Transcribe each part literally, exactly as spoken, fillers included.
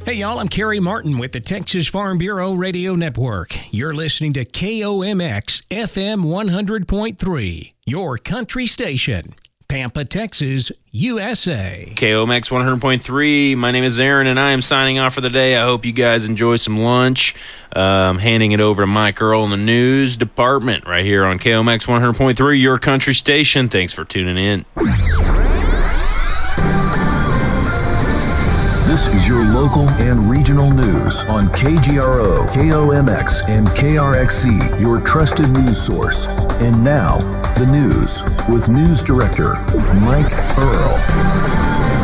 Hey y'all, I'm Kerry Martin with the Texas Farm Bureau Radio Network. You're listening to K O M X F M one hundred point three, your country station, Pampa, Texas, U S A. K O M X one hundred point three, my name is Aaron and I am signing off for the day. I hope you guys enjoy some lunch. I'm um, handing it over to Mike Earl in the news department right here on K O M X one hundred point three, your country station. Thanks for tuning in. This is your local and regional news on K G R O, K O M X, and K R X C, your trusted news source. And now, the news with News Director Mike Earl.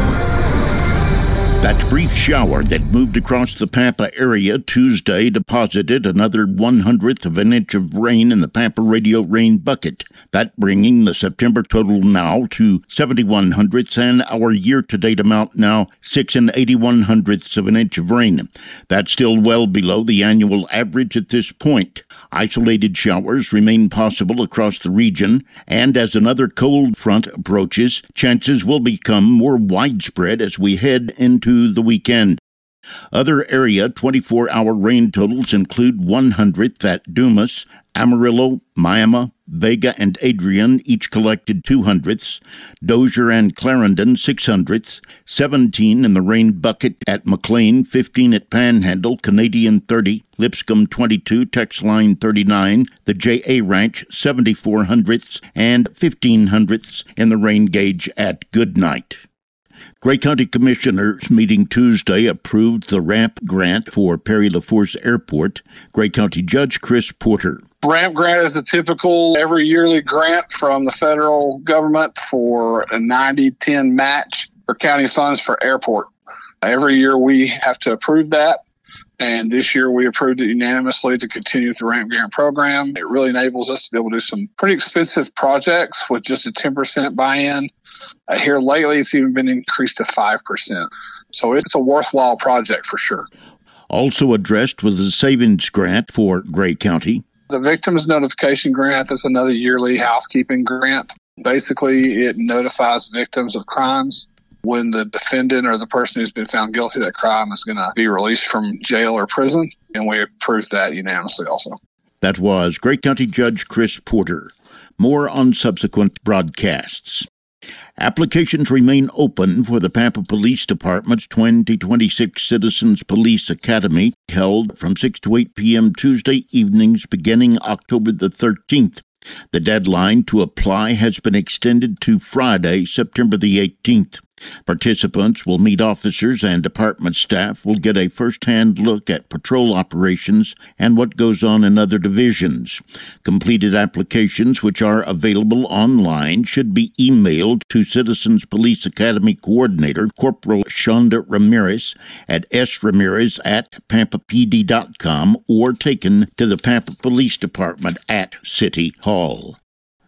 That brief shower that moved across the Pampa area Tuesday deposited another one hundredth of an inch of rain in the Pampa Radio rain bucket, that bringing the September total now to seventy-one hundredths and our year-to-date amount now six and eighty-one hundredths of an inch of rain. That's still well below the annual average at this point. Isolated showers remain possible across the region, and as another cold front approaches, chances will become more widespread as we head into the weekend. Other area twenty-four hour rain totals include one hundredth at Dumas, Amarillo, Miami, Vega, and Adrian each collected two hundredths, Dozier and Clarendon six hundredths, seventeen in the rain bucket at McLean, fifteen at Panhandle, Canadian thirty, Lipscomb twenty-two, Texline thirty-nine, the J A Ranch seventy-four hundredths, and fifteen hundredths in the rain gauge at Goodnight. Gray County Commissioners meeting Tuesday approved the RAMP grant for Perry LaForce Airport. Gray County Judge Chris Porter. RAMP grant is the typical every yearly grant from the federal government for a ninety ten match for county funds for airport. Every year we have to approve that, and this year we approved it unanimously to continue with the RAMP grant program. It really enables us to be able to do some pretty expensive projects with just a ten percent buy-in. Uh, here lately, it's even been increased to five percent. So it's a worthwhile project for sure. Also addressed was a savings grant for Gray County. The Victims Notification Grant is another yearly housekeeping grant. Basically, it notifies victims of crimes when the defendant or the person who's been found guilty of that crime is going to be released from jail or prison, and we approved that unanimously also. That was Gray County Judge Chris Porter. More on subsequent broadcasts. Applications remain open for the Pampa Police Department's twenty twenty-six Citizens Police Academy, held from six to eight p.m. Tuesday evenings beginning October the thirteenth. The deadline to apply has been extended to Friday, September the eighteenth. Participants will meet officers, and department staff will get a first-hand look at patrol operations and what goes on in other divisions. Completed applications, which are available online, should be emailed to Citizens Police Academy Coordinator Corporal Shonda Ramirez at s ramirez at pampa p d dot com or taken to the Pampa Police Department at City Hall.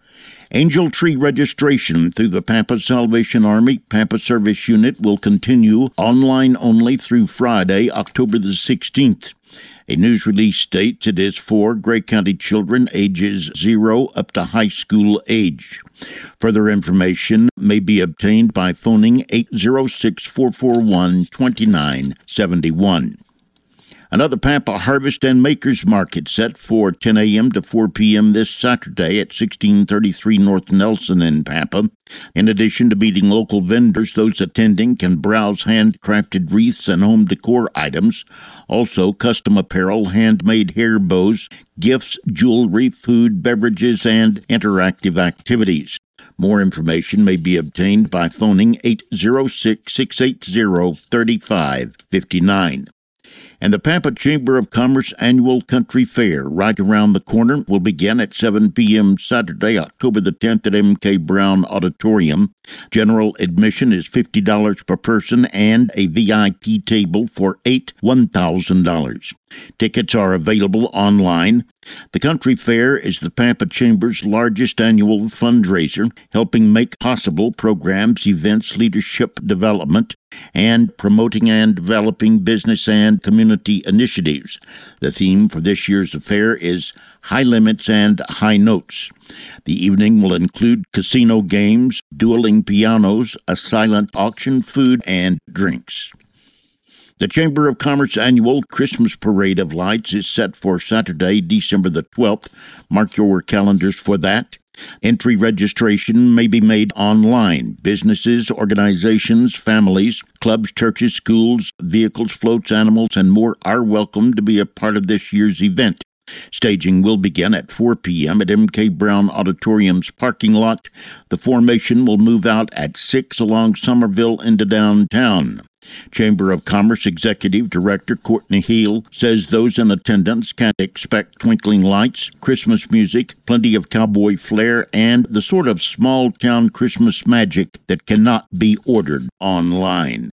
Angel Tree registration through the Pampa Salvation Army Pampa Service Unit will continue online only through Friday, October the sixteenth. A news release states it is for Gray County children ages zero up to high school age. Further information may be obtained by phoning eight zero six, four four one, two nine seven one. Another Pampa Harvest and Makers Market set for ten a.m. to four p.m. this Saturday at sixteen thirty-three North Nelson in Pampa. In addition to meeting local vendors, those attending can browse handcrafted wreaths and home decor items, also custom apparel, handmade hair bows, gifts, jewelry, food, beverages, and interactive activities. More information may be obtained by phoning eight zero six, six eight zero, three five five nine. And the Pampa Chamber of Commerce Annual Country Fair, right around the corner, will begin at seven p.m. Saturday, October the tenth at M K Brown Auditorium. General admission is fifty dollars per person and a V I P table for eight, one thousand dollars. Tickets are available online. The Country Fair is the Pampa Chamber's largest annual fundraiser, helping make possible programs, events, leadership development, and promoting and developing business and community initiatives. The theme for this year's affair is High Limits and High Notes. The evening will include casino games, dueling pianos, a silent auction, food, and drinks. The Chamber of Commerce annual Christmas Parade of Lights is set for Saturday, December the twelfth. Mark your calendars for that. Entry registration may be made online. Businesses, organizations, families, clubs, churches, schools, vehicles, floats, animals, and more are welcome to be a part of this year's event. Staging will begin at four p.m. at M K Brown Auditorium's parking lot. The formation will move out at six along Somerville into downtown. Chamber of Commerce Executive Director Courtney Heel says those in attendance can expect twinkling lights, Christmas music, plenty of cowboy flair, and the sort of small-town Christmas magic that cannot be ordered online.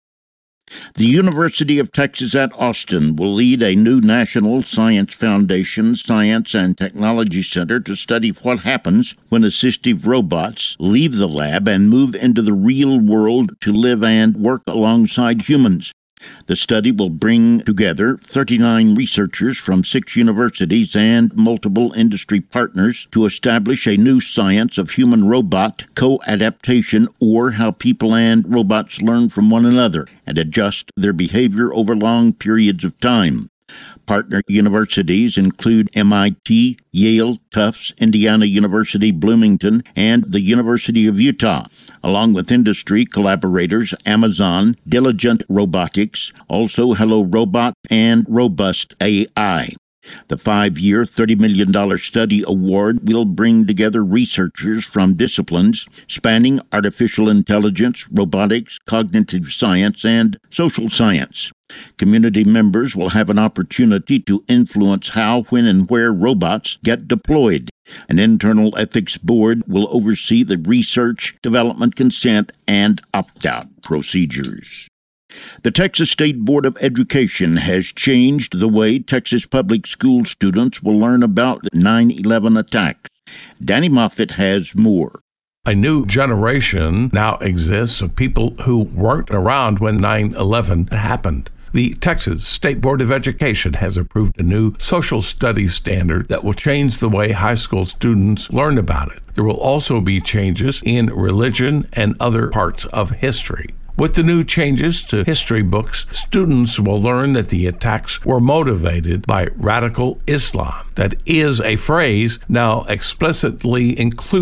The University of Texas at Austin will lead a new National Science Foundation Science and Technology Center to study what happens when assistive robots leave the lab and move into the real world to live and work alongside humans. The study will bring together thirty-nine researchers from six universities and multiple industry partners to establish a new science of human-robot co-adaptation, or how people and robots learn from one another and adjust their behavior over long periods of time. Partner universities include M I T, Yale, Tufts, Indiana University, Bloomington, and the University of Utah, along with industry collaborators Amazon, Diligent Robotics, also Hello Robot, and Robust A I. The five-year, thirty million dollars study award will bring together researchers from disciplines spanning artificial intelligence, robotics, cognitive science, and social science. Community members will have an opportunity to influence how, when, and where robots get deployed. An internal ethics board will oversee the research, development, consent, and opt-out procedures. The Texas State Board of Education has changed the way Texas public school students will learn about the nine eleven attacks. Danny Moffitt has more. A new generation now exists of people who weren't around when nine eleven happened. The Texas State Board of Education has approved a new social studies standard that will change the way high school students learn about it. There will also be changes in religion and other parts of history. With the new changes to history books, students will learn that the attacks were motivated by radical Islam. That is a phrase now explicitly included